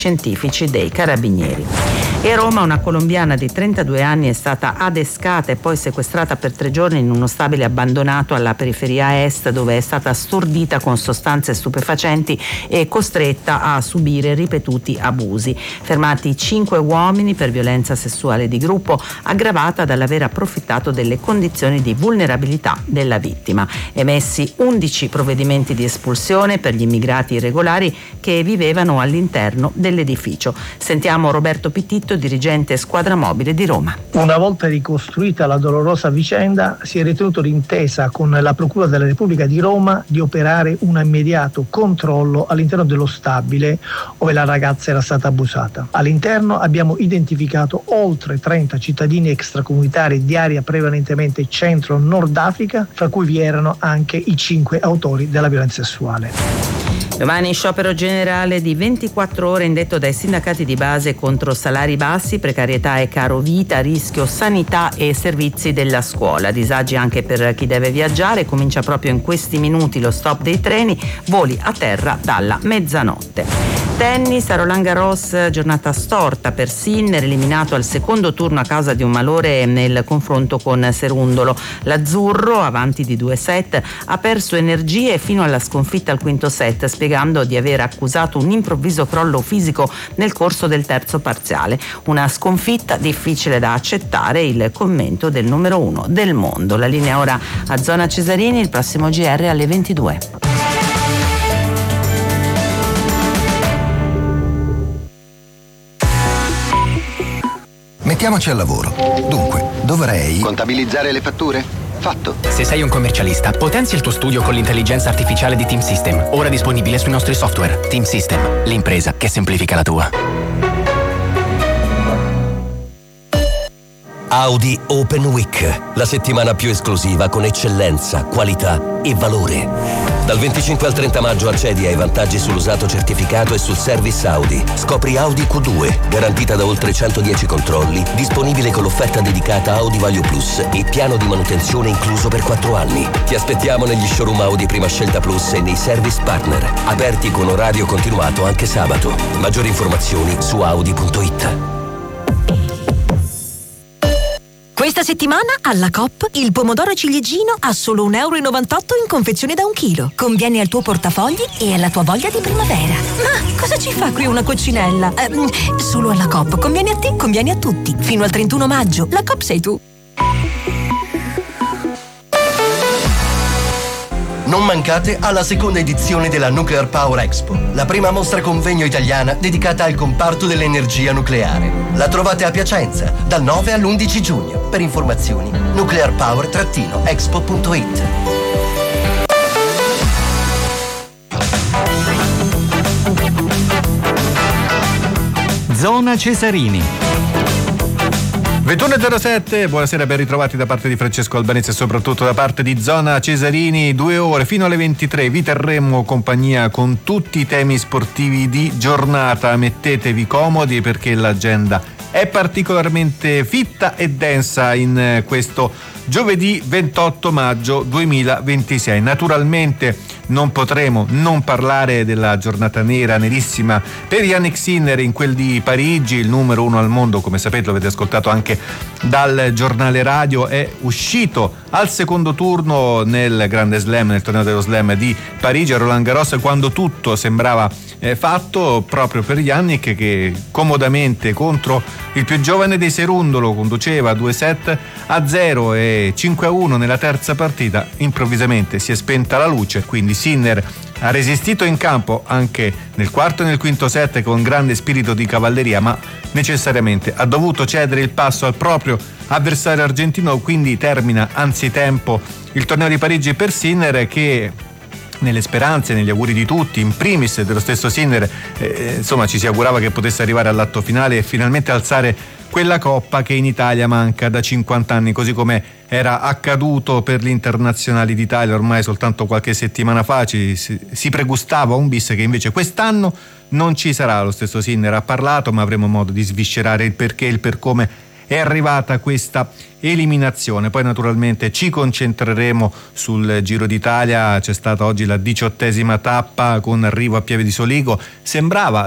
scientifici dei Carabinieri. E a Roma una colombiana di 32 anni è stata adescata e poi sequestrata per 3 giorni in uno stabile abbandonato alla periferia est, dove è stata stordita con sostanze stupefacenti e costretta a subire ripetuti abusi. Fermati 5 uomini per violenza sessuale di gruppo, aggravata dall'aver approfittato delle condizioni di vulnerabilità della vittima. Emessi 11 provvedimenti di espulsione per gli immigrati irregolari che vivevano all'interno dell'edificio. Sentiamo Roberto Pittitto, dirigente Squadra Mobile di Roma. Una volta ricostruita la dolorosa vicenda, si è ritenuto d'intesa con la Procura della Repubblica di Roma di operare un immediato controllo all'interno dello stabile dove la ragazza era stata abusata. All'interno abbiamo identificato oltre 30 cittadini extracomunitari di area prevalentemente centro-nord Africa, fra cui vi erano anche i 5 autori della violenza sessuale. Domani sciopero generale di 24 ore indetto dai sindacati di base contro salari bassi, precarietà e caro vita, rischio sanità e servizi della scuola. Disagi anche per chi deve viaggiare. Comincia proprio in questi minuti lo stop dei treni, voli a terra dalla mezzanotte. Tennis, a Roland Garros, giornata storta per Sinner, eliminato al secondo turno a causa di un malore nel confronto con Serundolo. L'azzurro, avanti di 2 set, ha perso energie fino alla sconfitta al quinto set, spiegando di aver accusato un improvviso crollo fisico nel corso del terzo parziale. Una sconfitta difficile da accettare, il commento del numero 1 del mondo. La linea ora a Zona Cesarini, il prossimo GR alle 22. Mettiamoci al lavoro. Dunque, dovrei contabilizzare le fatture? Fatto. Se sei un commercialista, potenzia il tuo studio con l'intelligenza artificiale di Team System, ora disponibile sui nostri software. Team System, l'impresa che semplifica la tua. Audi Open Week, la settimana più esclusiva con eccellenza, qualità e valore. Dal 25 al 30 maggio accedi ai vantaggi sull'usato certificato e sul service Audi. Scopri Audi Q2, garantita da oltre 110 controlli, disponibile con l'offerta dedicata Audi Value Plus e piano di manutenzione incluso per 4 anni. Ti aspettiamo negli showroom Audi Prima Scelta Plus e nei service partner, aperti con orario continuato anche sabato. Maggiori informazioni su audi.it. Questa settimana alla Coop il pomodoro ciliegino a solo €1,98 in confezione da 1 chilo. Conviene al tuo portafogli e alla tua voglia di primavera. Ma cosa ci fa qui una coccinella? Solo alla Coop. Conviene a te, conviene a tutti. Fino al 31 maggio. La Coop sei tu. Non mancate alla seconda edizione della Nuclear Power Expo, la prima mostra convegno italiana dedicata al comparto dell'energia nucleare. La trovate a Piacenza dal 9 all'11 giugno. Per informazioni nuclearpower-expo.it. Zona Cesarini. 21.07, buonasera, ben ritrovati da parte di Francesco Albanese e soprattutto da parte di Zona Cesarini. 2 ore fino alle 23 vi terremo compagnia con tutti i temi sportivi di giornata. Mettetevi comodi perché l'agenda è particolarmente fitta e densa in questo giovedì 28 maggio 2026. Naturalmente non potremo non parlare della giornata nera, nerissima per Jannik Sinner in quel di Parigi, il numero 1 al mondo, come sapete, lo avete ascoltato anche dal giornale radio, è uscito al secondo turno nel Grande Slam, nel torneo dello Slam di Parigi a Roland Garros, quando tutto sembrava fatto proprio per Jannik, che comodamente contro il più giovane dei Serundolo conduceva 2-0 e 5-1 nella terza partita. Improvvisamente si è spenta la luce, quindi Sinner ha resistito in campo anche nel quarto e nel quinto set con grande spirito di cavalleria, ma necessariamente ha dovuto cedere il passo al proprio avversario argentino, quindi termina anzitempo il torneo di Parigi per Sinner, che nelle speranze, negli auguri di tutti, in primis dello stesso Sinner, insomma ci si augurava che potesse arrivare all'atto finale e finalmente alzare quella coppa che in Italia manca da 50 anni, così come era accaduto per gli internazionali d'Italia ormai soltanto qualche settimana fa. Si pregustava un bis che invece quest'anno non ci sarà. Lo stesso Sinner ha parlato, ma avremo modo di sviscerare il perché e il per come è arrivata questa eliminazione. Poi naturalmente ci concentreremo sul Giro d'Italia. C'è stata oggi la 18ª tappa con arrivo a Pieve di Soligo. Sembrava